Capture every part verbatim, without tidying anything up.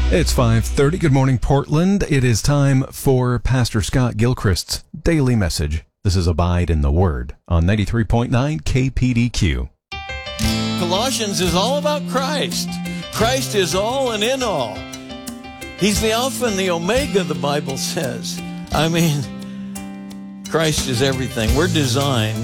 It's five thirty. Good morning, Portland. It is time for Pastor Scott Gilchrist's daily message. This is Abide in the Word on ninety-three point nine K P D Q. Colossians is all about Christ. Christ is all and in all. He's the Alpha and the Omega, the Bible says. I mean, Christ is everything. We're designed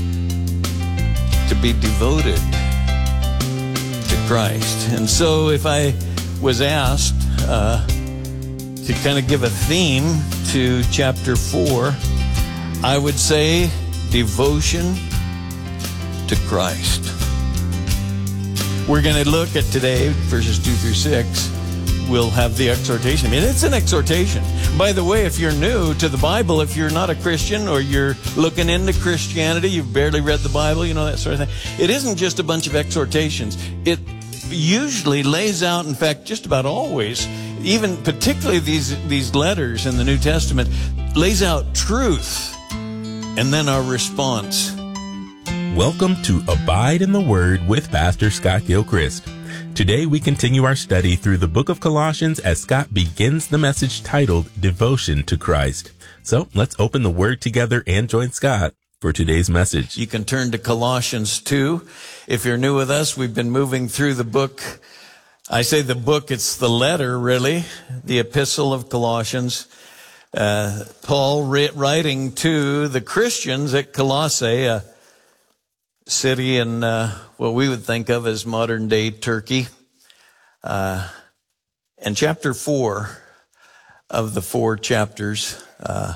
to be devoted to Christ. And so if I was asked uh, to kind of give a theme to chapter four, I would say devotion to Christ. We're going to look at today, verses two through six. We'll have the exhortation. I mean, it's an exhortation. By the way, if you're new to the Bible, if you're not a Christian or you're looking into Christianity, you've barely read the Bible, you know, that sort of thing. It isn't just a bunch of exhortations. It usually lays out, in fact, just about always, even particularly these, these letters in the New Testament, lays out truth and then our response. Welcome to Abide in the Word with Pastor Scott Gilchrist. Today we continue our study through the book of Colossians as Scott begins the message titled Devotion to Christ. So let's open the Word together and join Scott for today's message. You can turn to Colossians two. If you're new with us, we've been moving through the book. I say the book, it's the letter, really, the epistle of Colossians. Uh, Paul writing to the Christians at Colossae, a city in uh, what we would think of as modern-day Turkey. Uh, and chapter four of the four chapters, uh,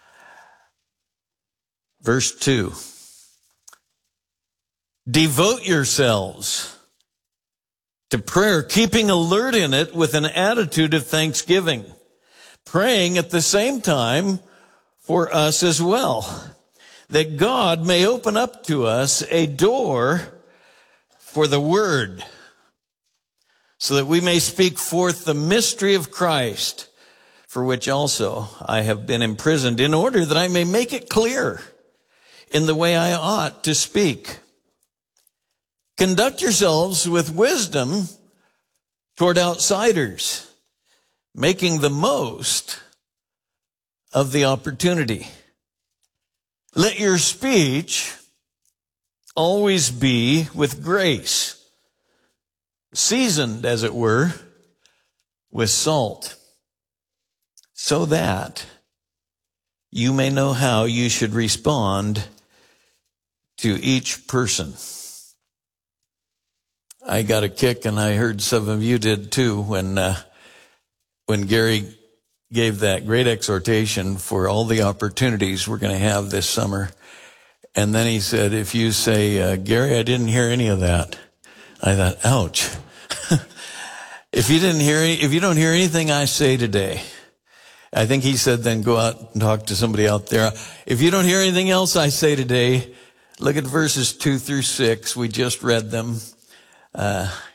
verse two. Devote yourselves to prayer, keeping alert in it with an attitude of thanksgiving, praying at the same time for us as well, that God may open up to us a door for the word, so that we may speak forth the mystery of Christ, for which also I have been imprisoned, in order that I may make it clear in the way I ought to speak. Conduct yourselves with wisdom toward outsiders, making the most of the opportunity. Let your speech always be with grace, seasoned, as it were, with salt, so that you may know how you should respond to each person. I got a kick, and I heard some of you did too, when uh, when Gary gave that great exhortation for all the opportunities we're going to have this summer. And then he said, if you say, uh, Gary, I didn't hear any of that. I thought, ouch. If you didn't hear any, if you don't hear anything I say today, I think he said, then go out and talk to somebody out there. If you don't hear anything else I say today, look at verses two through six. We just read them. Uh,